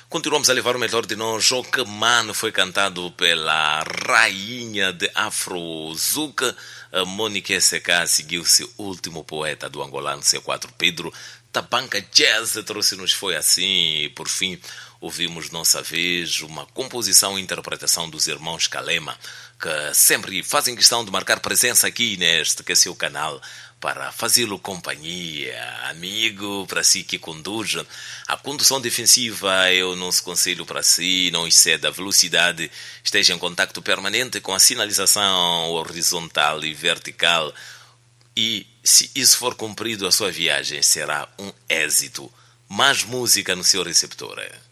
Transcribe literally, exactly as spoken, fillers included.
Continuamos a levar o melhor de nós. O que mano foi cantado pela rainha de Afro-Zuca, a Mônica S K, seguiu-se o último poeta do angolano C quatro Pedro. Tabanca Jazz trouxe-nos Foi Assim. E por fim ouvimos Nossa Vez, uma composição e interpretação dos irmãos Kalema, que sempre fazem questão de marcar presença aqui neste que é seu canal, para fazê-lo companhia, amigo, para si que conduz. A condução defensiva é o nosso conselho para si, não exceda a velocidade, esteja em contacto permanente com a sinalização horizontal e vertical, e se isso for cumprido, a sua viagem será um êxito. Mais música no seu receptor.